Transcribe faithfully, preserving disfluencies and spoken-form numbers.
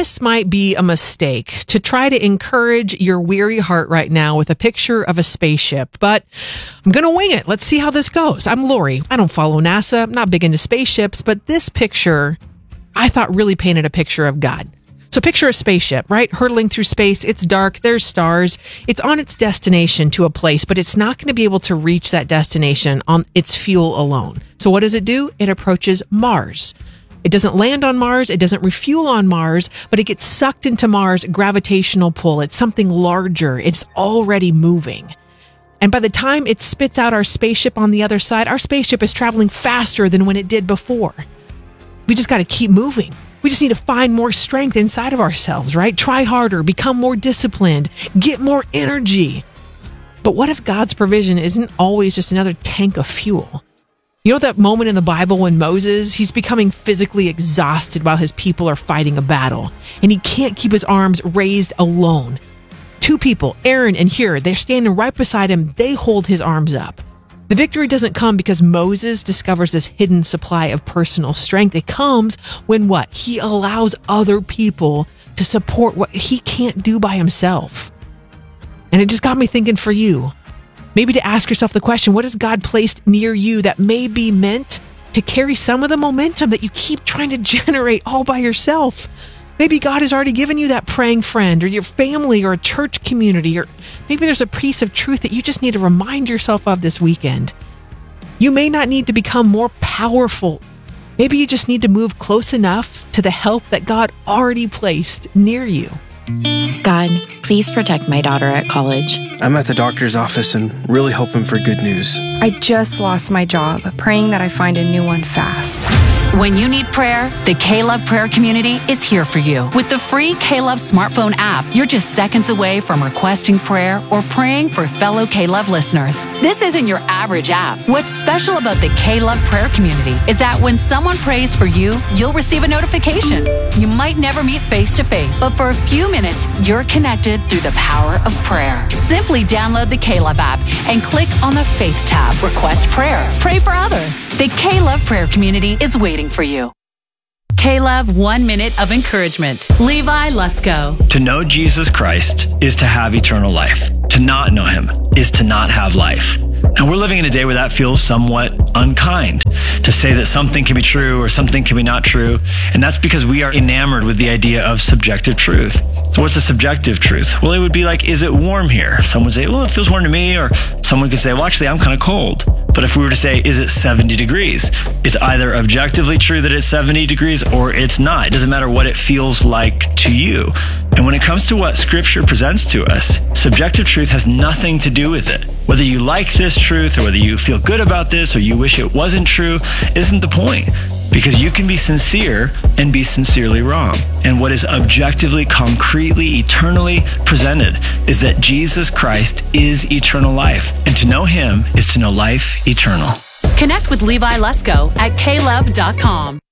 this might be a mistake to try to encourage your weary heart right now with a picture of a spaceship, but I'm going to wing it. Let's see how this goes. I'm Lori. I don't follow NASA. I'm not big into spaceships, but this picture I thought really painted a picture of God. So picture a spaceship, right? Hurtling through space. It's dark. There's stars. It's on its destination to a place, but it's not going to be able to reach that destination on its fuel alone. So what does it do? It approaches Mars. It doesn't land on Mars. It doesn't refuel on Mars, but it gets sucked into Mars' gravitational pull. It's something larger. It's already moving. And by the time it spits out our spaceship on the other side, our spaceship is traveling faster than when it did before. We just got to keep moving. We just need to find more strength inside of ourselves, right? Try harder, become more disciplined, get more energy. But what if God's provision isn't always just another tank of fuel? You know that moment in the Bible when Moses, he's becoming physically exhausted while his people are fighting a battle, and he can't keep his arms raised alone. Two people, Aaron and Hur, they're standing right beside him. They hold his arms up. The victory doesn't come because Moses discovers this hidden supply of personal strength. It comes when what? He allows other people to support what he can't do by himself. And it just got me thinking for you, maybe to ask yourself the question, what has God placed near you that may be meant to carry some of the momentum that you keep trying to generate all by yourself? Maybe God has already given you that praying friend or your family or a church community, or maybe there's a piece of truth that you just need to remind yourself of this weekend. You may not need to become more powerful. Maybe you just need to move close enough to the help that God already placed near you. God, please protect my daughter at college. I'm at the doctor's office and really hoping for good news. I just lost my job, praying that I find a new one fast. When you need prayer, the K-Love Prayer Community is here for you. With the free K-Love smartphone app, you're just seconds away from requesting prayer or praying for fellow K-Love listeners. This isn't your average app. What's special about the K-Love Prayer Community is that when someone prays for you, you'll receive a notification. You might never meet face-to-face, but for a few minutes, you're connected through the power of prayer. Simply download the K-Love app and click on the Faith tab. Request prayer. Pray for others. The K-Love Prayer Community is waiting for you. K-Love One Minute of Encouragement. Levi Lusko. To know Jesus Christ is to have eternal life. To not know him is to not have life. And we're living in a day where that feels somewhat unkind, to say that something can be true or something can be not true. And that's because we are enamored with the idea of subjective truth. So what's a subjective truth? Well, it would be like, is it warm here? Someone would say, well, it feels warm to me. Or someone could say, well, actually, I'm kind of cold. But if we were to say, is it seventy degrees? It's either objectively true that it's seventy degrees or it's not. It doesn't matter what it feels like to you. And when it comes to what Scripture presents to us, subjective truth has nothing to do with it. Whether you like this truth or whether you feel good about this or you wish it wasn't true isn't the point. Because you can be sincere and be sincerely wrong. And what is objectively, concretely, eternally presented is that Jesus Christ is eternal life. And to know him is to know life eternal. Connect with Levi Lusko at K Love dot com.